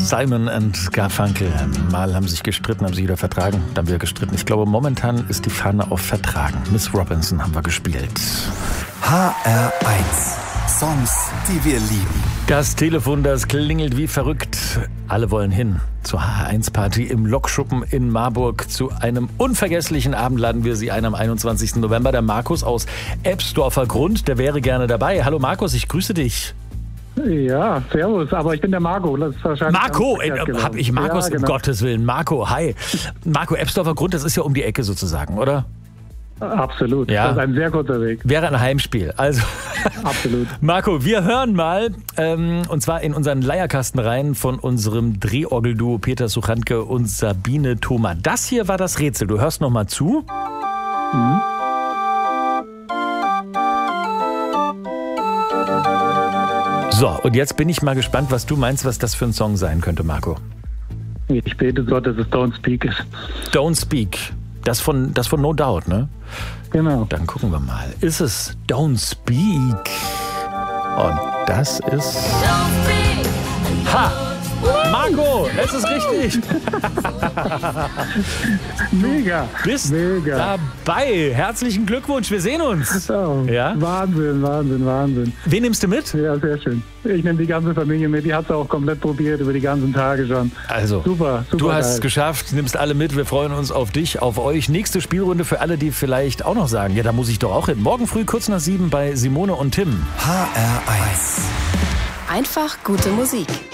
Simon und Garfunkel. Mal haben sich gestritten, haben sich wieder vertragen, dann wieder gestritten. Ich glaube, momentan ist die Fahne auf Vertragen. Miss Robinson haben wir gespielt. HR1. Songs, die wir lieben. Das Telefon, das klingelt wie verrückt. Alle wollen hin zur HR1-Party im Lokschuppen in Marburg. Zu einem unvergesslichen Abend laden wir Sie ein am 21. November. Der Markus aus Ebsdorfer Grund, der wäre gerne dabei. Hallo Markus, ich grüße dich. Ja, servus, aber ich bin der Marco. Das ist wahrscheinlich Marco, hab ich Markus, ja, genau. Um Gottes Willen. Marco, hi. Marco, Ebsdorfer Grund, das ist ja um die Ecke sozusagen, oder? Absolut, Ja. das ist ein sehr kurzer Weg. Wäre ein Heimspiel. Also, Absolut. Marco, wir hören mal, und zwar in unseren Leierkasten rein von unserem Drehorgelduo Peter Suchanke und Sabine Thoma. Das hier war das Rätsel. Du hörst noch mal zu. Mhm. So, und jetzt bin ich mal gespannt, was du meinst, was das für ein Song sein könnte, Marco. Ich bete Gott, dass es Don't Speak ist. Don't Speak. Das von No Doubt, ne? Genau. Dann gucken wir mal. Ist es Don't Speak? Und das ist... Ha! Marco, es ist richtig. Mega. Bist Mega. dabei. Herzlichen Glückwunsch, wir sehen uns. Oh, Ja? Wahnsinn. Wen nimmst du mit? Ja, sehr schön. Ich nehme die ganze Familie mit. Die hat es auch komplett probiert über die ganzen Tage schon. Also, Super du hast es geil. geschafft, nimmst alle mit. Wir freuen uns auf dich, auf euch. Nächste Spielrunde für alle, die vielleicht auch noch sagen, ja, da muss ich doch auch hin. Morgen früh kurz nach 7 bei Simone und Tim. HR1. Einfach gute Musik.